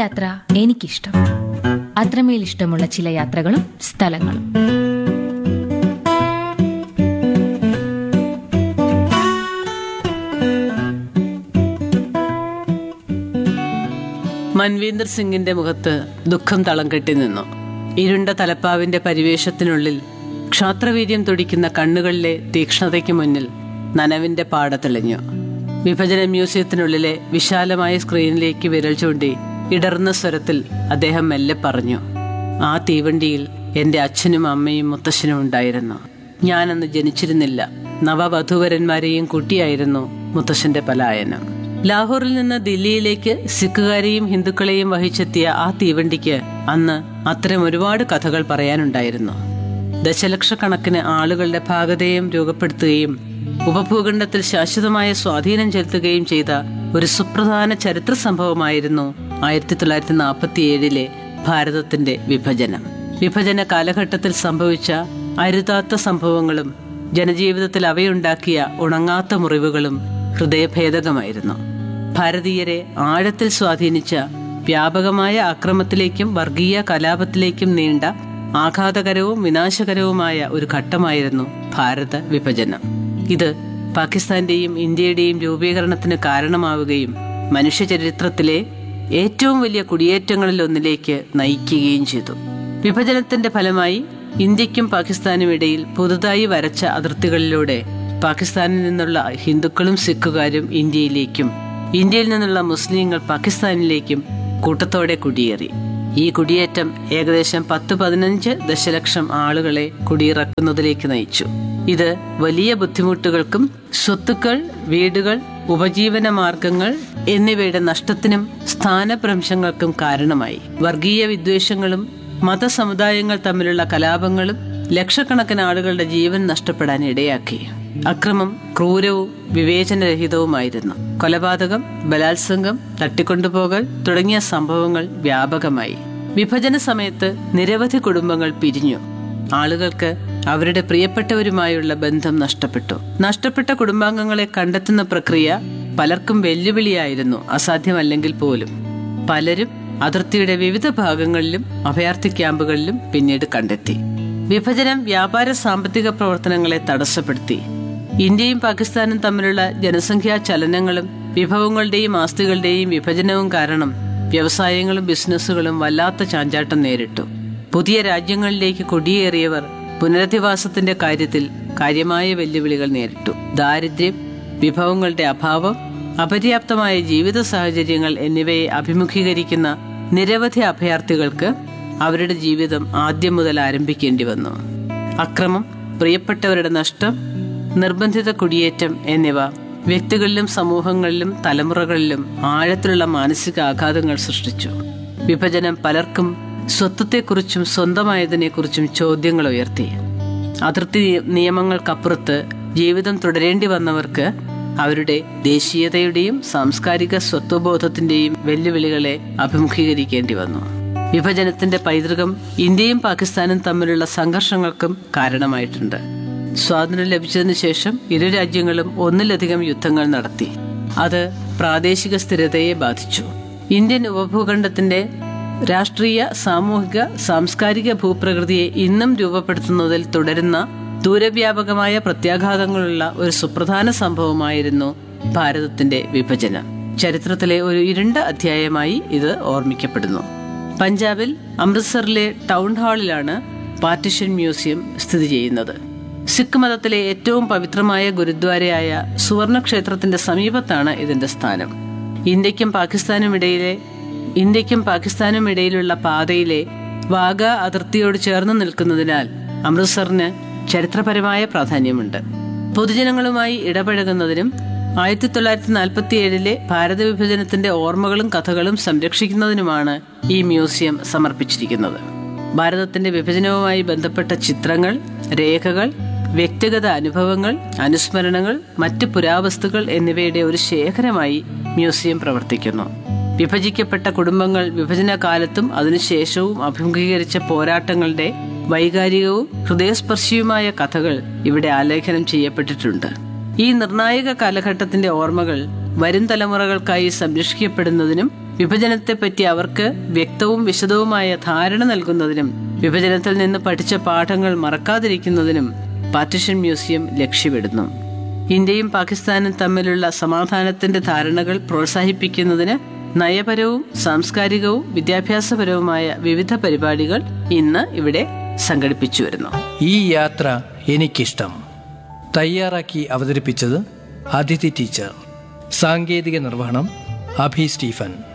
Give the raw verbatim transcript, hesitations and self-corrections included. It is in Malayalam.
യാത്ര എനിക്കിഷ്ടം. അത്രമേൽ ഇഷ്ടമുള്ള ചില യാത്രകളും സ്ഥലങ്ങളും. മൻവീന്ദർ സിംഗിന്റെ മുഖത്ത് ദുഃഖം തളം കെട്ടി നിന്നു. ഇരുണ്ട തലപ്പാവിന്റെ പരിവേഷത്തിനുള്ളിൽ ക്ഷാത്രവീര്യം തുടിക്കുന്ന കണ്ണുകളിലെ തീക്ഷ്ണതയ്ക്ക് മുന്നിൽ നനവിന്റെ പാട തെളിഞ്ഞു. വിഭജന മ്യൂസിയത്തിനുള്ളിലെ വിശാലമായ സ്ക്രീനിലേക്ക് വിരൽ ചൂണ്ടി ഇടർന്ന സ്വരത്തിൽ അദ്ദേഹം മെല്ലെ പറഞ്ഞു, ആ തീവണ്ടിയിൽ എന്റെ അച്ഛനും അമ്മയും മുത്തശ്ശനും ഉണ്ടായിരുന്നു. ഞാനന്ന് ജനിച്ചിരുന്നില്ല. നവവധൂവരന്മാരെയും കൂട്ടിയായിരുന്നു മുത്തശ്ശന്റെ പലായനം. ലാഹോറിൽ നിന്ന് ദില്ലിയിലേക്ക് സിഖുകാരെയും ഹിന്ദുക്കളെയും വഹിച്ചെത്തിയ ആ തീവണ്ടിക്ക് അന്ന് അത്തരം ഒരുപാട് കഥകൾ പറയാനുണ്ടായിരുന്നു. ദശലക്ഷക്കണക്കിന് ആളുകളുടെ ഭാഗതയും രൂപപ്പെടുത്തുകയും ഉപഭൂഖണ്ഡത്തിൽ ശാശ്വതമായ സ്വാധീനം ചെലുത്തുകയും ചെയ്ത ഒരു സുപ്രധാന ചരിത്ര സംഭവമായിരുന്നു ആയിരത്തി തൊള്ളായിരത്തി നാൽപ്പത്തി ഏഴിലെ ഭാരതത്തിന്റെ വിഭജനം. വിഭജന കാലഘട്ടത്തിൽ സംഭവിച്ച അരുതാത്ത സംഭവങ്ങളും ജനജീവിതത്തിൽ അവയുണ്ടാക്കിയ ഉണങ്ങാത്ത മുറിവുകളും ഹൃദയഭേദകമായിരുന്നു. ഭാരതീയരെ ആഴത്തിൽ സ്വാധീനിച്ച വ്യാപകമായ ആക്രമത്തിലേക്കും വർഗീയ കലാപത്തിലേക്കും നീണ്ട ആഘാതകരവും വിനാശകരവുമായ ഒരു ഘട്ടമായിരുന്നു ഭാരത വിഭജനം. ഇത് പാകിസ്ഥാന്റെയും ഇന്ത്യയുടെയും രൂപീകരണത്തിന് കാരണമാവുകയും മനുഷ്യചരിത്രത്തിലെ ഏറ്റവും വലിയ കുടിയേറ്റങ്ങളിലൊന്നിലേക്ക് നയിക്കുകയും ചെയ്തു. വിഭജനത്തിന്റെ ഫലമായി ഇന്ത്യക്കും പാകിസ്ഥാനും ഇടയിൽ പുതുതായി വരച്ച അതിർത്തികളിലൂടെ പാകിസ്ഥാനിൽ നിന്നുള്ള ഹിന്ദുക്കളും സിഖുകാരും ഇന്ത്യയിലേക്കും ഇന്ത്യയിൽ നിന്നുള്ള മുസ്ലിങ്ങൾ പാകിസ്ഥാനിലേക്കും കൂട്ടത്തോടെ കുടിയേറി. ഈ കുടിയേറ്റം ഏകദേശം പത്ത് പതിനഞ്ച് ദശലക്ഷം ആളുകളെ കുടിയിറക്കുന്നതിലേക്ക് നയിച്ചു. ഇത് വലിയ ബുദ്ധിമുട്ടുകൾക്കും സ്വത്തുക്കൾ, വീടുകൾ, ഉപജീവന മാർഗങ്ങൾ എന്നിവയുടെ നഷ്ടത്തിനും സ്ഥാനഭ്രംശങ്ങൾക്കും കാരണമായി. വർഗീയ വിദ്വേഷങ്ങളും മതസമുദായങ്ങൾ തമ്മിലുള്ള കലാപങ്ങളും ലക്ഷക്കണക്കിന് ആളുകളുടെ ജീവൻ നഷ്ടപ്പെടാൻ ഇടയാക്കി. അക്രമം ക്രൂരവും വിവേചനരഹിതവുമായിരുന്നു. കൊലപാതകം, ബലാത്സംഗം, തട്ടിക്കൊണ്ടുപോകൽ തുടങ്ങിയ സംഭവങ്ങൾ വ്യാപകമായി. വിഭജന സമയത്ത് നിരവധി കുടുംബങ്ങൾ പിരിഞ്ഞു. ആളുകൾക്ക് അവരുടെ പ്രിയപ്പെട്ടവരുമായുള്ള ബന്ധം നഷ്ടപ്പെട്ടു. നഷ്ടപ്പെട്ട കുടുംബാംഗങ്ങളെ കണ്ടെത്തുന്ന പ്രക്രിയ പലർക്കും വെല്ലുവിളിയായിരുന്നു, അസാധ്യമല്ലെങ്കിൽ പോലും. പലരും അതിർത്തിയുടെ വിവിധ ഭാഗങ്ങളിലും അഭയാർത്ഥി ക്യാമ്പുകളിലും പിന്നീട് കണ്ടെത്തി. വിഭജനം വ്യാപാര സാമ്പത്തിക പ്രവർത്തനങ്ങളെ തടസ്സപ്പെടുത്തി. ഇന്ത്യയും പാകിസ്ഥാനും തമ്മിലുള്ള ജനസംഖ്യാ ചലനങ്ങളും വിഭവങ്ങളുടെയും ആസ്തികളുടെയും വിഭജനവും കാരണം വ്യവസായങ്ങളും ബിസിനസ്സുകളും വല്ലാത്ത ചാഞ്ചാട്ടം നേരിട്ടു. പുതിയ രാജ്യങ്ങളിലേക്ക് കുടിയേറിയവർ പുനരധിവാസത്തിന്റെ കാര്യത്തിൽ കാര്യമായ വെല്ലുവിളികൾ നേരിട്ടു. ദാരിദ്ര്യം, വിഭവങ്ങളുടെ അഭാവം, അപര്യാപ്തമായ ജീവിത സാഹചര്യങ്ങൾ എന്നിവയെ അഭിമുഖീകരിക്കുന്ന നിരവധി അഭയാർത്ഥികൾക്ക് അവരുടെ ജീവിതം ആദ്യം മുതൽ ആരംഭിക്കേണ്ടി വന്നു. അക്രമം, പ്രിയപ്പെട്ടവരുടെ നഷ്ടം, നിർബന്ധിത കുടിയേറ്റം എന്നിവ വ്യക്തികളിലും സമൂഹങ്ങളിലും തലമുറകളിലും ആഴത്തിലുള്ള മാനസിക ആഘാതങ്ങൾ സൃഷ്ടിച്ചു. വിഭജനം പലർക്കും സ്വത്വത്തെക്കുറിച്ചും സ്വന്തമായതിനെക്കുറിച്ചും ചോദ്യങ്ങൾ ഉയർത്തി. അതിർത്തി നിയമങ്ങൾക്കപ്പുറത്ത് ജീവിതം തുടരേണ്ടി വന്നവർക്ക് അവരുടെ ദേശീയതയുടെയും സാംസ്കാരിക സ്വത്വബോധത്തിന്റെയും വെല്ലുവിളികളെ അഭിമുഖീകരിക്കേണ്ടി വന്നു. വിഭജനത്തിന്റെ പൈതൃകം ഇന്ത്യയും പാകിസ്ഥാനും തമ്മിലുള്ള സംഘർഷങ്ങൾക്കും കാരണമായിട്ടുണ്ട്. സ്വാതന്ത്ര്യം ലഭിച്ചതിനു ശേഷം ഇരു രാജ്യങ്ങളും ഒന്നിലധികം യുദ്ധങ്ങൾ നടത്തി. അത് പ്രാദേശിക സ്ഥിരതയെ ബാധിച്ചു. ഇന്ത്യൻ ഉപഭൂഖണ്ഡത്തിന്റെ രാഷ്ട്രീയ, സാമൂഹിക, സാംസ്കാരിക ഭൂപ്രകൃതിയെ ഇന്നും രൂപപ്പെടുത്തുന്നതിൽ തുടരുന്ന ദൂരവ്യാപകമായ പ്രത്യാഘാതങ്ങളുള്ള ഒരു സുപ്രധാന സംഭവമായിരുന്നു ഭാരതത്തിന്റെ വിഭജനം. ചരിത്രത്തിലെ ഒരു ഇരുണ്ട അധ്യായമായി ഇത് ഓർമ്മിക്കപ്പെടുന്നു. പഞ്ചാബിൽ അമൃത്സറിലെ ടൗൺ ഹാളിലാണ് പാർട്ടിഷൻ മ്യൂസിയം സ്ഥിതി ചെയ്യുന്നത്. സിഖ് മതത്തിലെ ഏറ്റവും പവിത്രമായ ഗുരുദ്വാരയായ സുവർണ ക്ഷേത്രത്തിന്റെ സമീപത്താണ് ഇതിന്റെ സ്ഥാനം. ഇന്ത്യക്കും പാകിസ്ഥാനും ഇടയിലെ ഇന്ത്യക്കും പാകിസ്ഥാനും ഇടയിലുള്ള പാതയിലെ വാഗ അതിർത്തിയോട് ചേർന്ന് നിൽക്കുന്നതിനാൽ അമൃത്സറിന് ചരിത്രപരമായ പ്രാധാന്യമുണ്ട്. പൊതുജനങ്ങളുമായി ഇടപഴകുന്നതിനും ആയിരത്തി തൊള്ളായിരത്തി നാൽപ്പത്തി ഏഴിലെ ഭാരത വിഭജനത്തിന്റെ ഓർമ്മകളും കഥകളും സംരക്ഷിക്കുന്നതിനുമാണ് ഈ മ്യൂസിയം സമർപ്പിച്ചിരിക്കുന്നത്. ഭാരതത്തിന്റെ വിഭജനവുമായി ബന്ധപ്പെട്ട ചിത്രങ്ങൾ, രേഖകൾ, വ്യക്തിഗത അനുഭവങ്ങൾ, അനുസ്മരണങ്ങൾ, മറ്റ് പുരാവസ്തുക്കൾ എന്നിവയുടെ ഒരു ശേഖരമായി മ്യൂസിയം പ്രവർത്തിക്കുന്നു. വിഭജിക്കപ്പെട്ട കുടുംബങ്ങൾ വിഭജന കാലത്തും അതിനുശേഷവും അഭിമുഖീകരിച്ച പോരാട്ടങ്ങളുടെ വൈകാരികവും ഹൃദയസ്പർശിയുമായ കഥകൾ ഇവിടെ ആലേഖനം ചെയ്യപ്പെട്ടിട്ടുണ്ട്. ഈ നിർണായക കാലഘട്ടത്തിന്റെ ഓർമ്മകൾ വരും തലമുറകൾക്കായി സംരക്ഷിക്കപ്പെടുന്നതിനും വിഭജനത്തെപ്പറ്റി അവർക്ക് വ്യക്തവും വിശദവുമായ ധാരണ നൽകുന്നതിനും വിഭജനത്തിൽ നിന്ന് പഠിച്ച പാഠങ്ങൾ മറക്കാതിരിക്കുന്നതിനും പാർട്ടീഷൻ മ്യൂസിയം ലക്ഷ്യമിടുന്നു. ഇന്ത്യയും പാകിസ്ഥാനും തമ്മിലുള്ള സമാധാനത്തിന്റെ ധാരണകൾ പ്രോത്സാഹിപ്പിക്കുന്നതിന് നയപരവും സാംസ്കാരികവും വിദ്യാഭ്യാസപരവുമായ വിവിധ പരിപാടികൾ ഇന്ന് ഇവിടെ സംഘടിപ്പിച്ചു വരുന്നു. ഈ യാത്ര എനിക്കിഷ്ടം തയ്യാറാക്കി അവതരിപ്പിച്ചത് അതിഥി ടീച്ചർ. സാങ്കേതിക നിർവഹണം അഭി സ്റ്റീഫൻ.